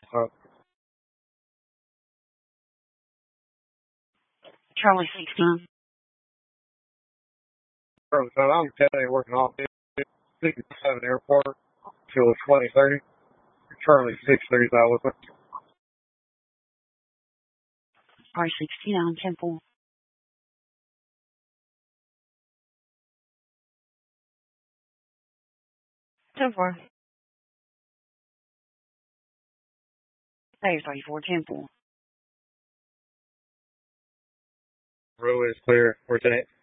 Charlie 16. I'm Teddy working off 67 Airport till 2030. Charlie 630,000. R69 Temple. So far. There's 34 Temple. Road is clear. We're 10.